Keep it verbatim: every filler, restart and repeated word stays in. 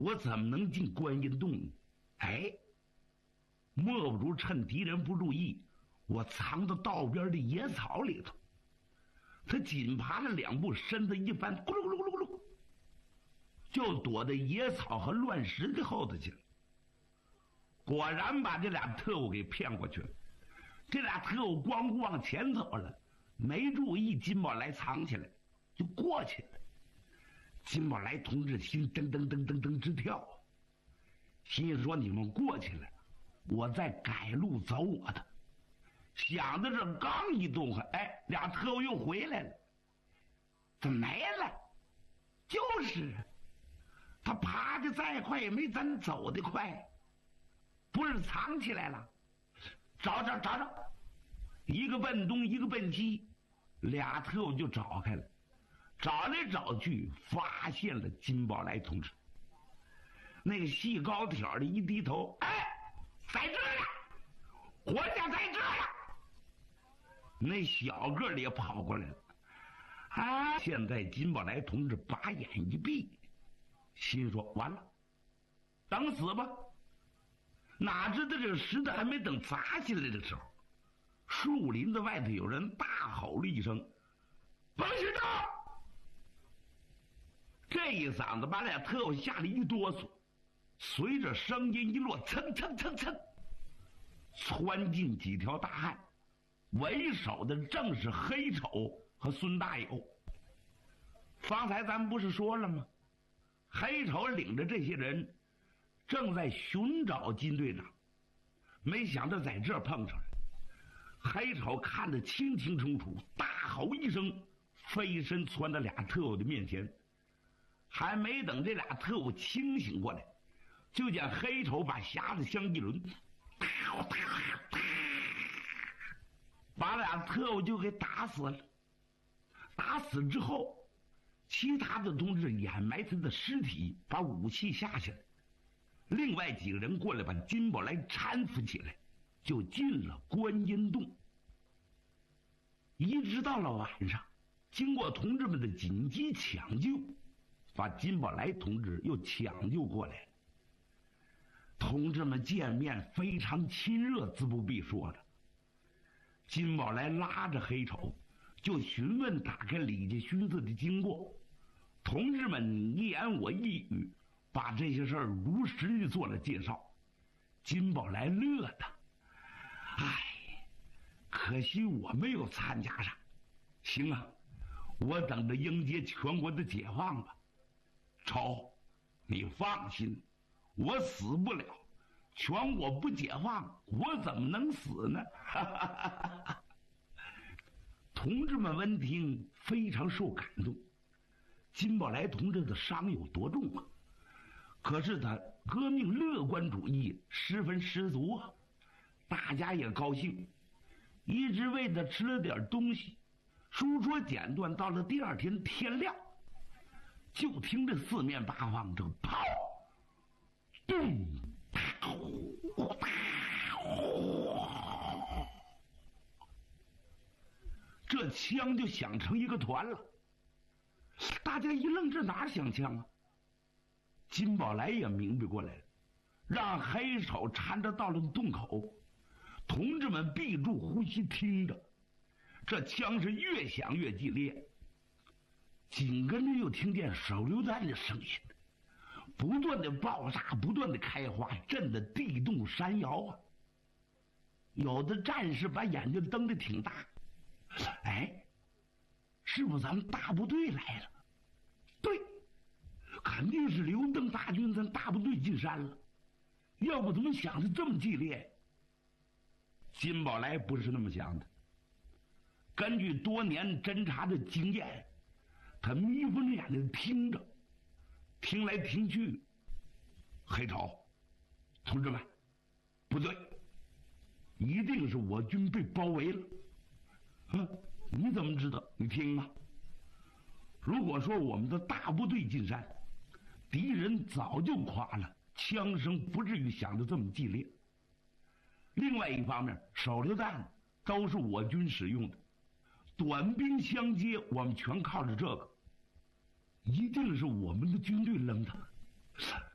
我怎么能进观音洞呢？哎，莫不如趁敌人不注意，我藏到道边的野草里头。他紧爬了两步，身子一翻，咕噜咕噜咕噜咕噜，就躲在野草和乱石的后头去了。果然把这俩特务给骗过去了。这俩特务光顾往前走了，没注意金宝来藏起来，就过去了。金宝来同志心噔噔噔噔噔直跳，心说你们过去了，我再改路走我的。想的这刚一动换，哎，俩特务又回来了。怎么没了？就是他爬的再快也没咱走的快，不是藏起来了。找找找找，一个奔东一个奔西，俩特务就找开了。找来找去，发现了金宝来同志。那个细高挑的一低头，哎，在这儿呢，活家在这儿呢。那小个也跑过来了。啊！现在金宝来同志把眼一闭，心说完了，等死吧。哪知道这个石头还没等砸下来的时候，树林子外头有人大吼了一声：“甭许动！”这一嗓子把俩特务吓了一哆嗦，随着声音一落，蹭蹭蹭蹭，窜进几条大汉，为首的正是黑丑和孙大友。方才咱们不是说了吗？黑丑领着这些人正在寻找金队长，没想到在这儿碰上了。黑丑看得清清楚楚，大吼一声，飞身窜到俩特务的面前。还没等这俩特务清醒过来，就见黑丑把匣子箱一抡，把俩特务就给打死了。打死之后，其他的同志掩埋他的尸体，把武器下去了。另外几个人过来把金宝来搀扶起来，就进了观音洞。一直到了晚上，经过同志们的紧急抢救，把金宝来同志又抢救过来了。同志们见面非常亲热，自不必说了。金宝来拉着黑丑，就询问打开李家勋子的经过。同志们你一言我一语，把这些事儿如实的做了介绍。金宝来乐的，唉，可惜我没有参加上。行啊，我等着迎接全国的解放吧。丑，你放心，我死不了，全国不解放，我怎么能死呢？同志们闻听非常受感动。金宝来同志的伤有多重啊？可是他革命乐观主义十分十足啊，大家也高兴，一直为他吃了点东西。书说简短，到了第二天天亮，就听着四面八方这个炮，咚，这枪就响成一个团了。大家一愣，这哪响枪啊？金宝来也明白过来了，让黑手搀着到了洞口，同志们闭住呼吸听着，这枪是越响越激烈。紧跟着又听见手榴弹的声音，不断的爆炸，不断的开花，震得地动山摇啊！有的战士把眼睛瞪得挺大，哎，是不是咱们大部队来了？对，肯定是刘邓大军咱大部队进山了，要不怎么响得这么激烈？金宝来不是那么想的，根据多年侦察的经验，他眯缝着眼睛听着，听来听去，黑丑，同志们，不对，一定是我军被包围了。嗯，你怎么知道？你听啊，如果说我们的大部队进山，敌人早就垮了，枪声不至于响得这么激烈。另外一方面，手榴弹都是我军使用的，短兵相接，我们全靠着这个，一定是我们的军队扔的。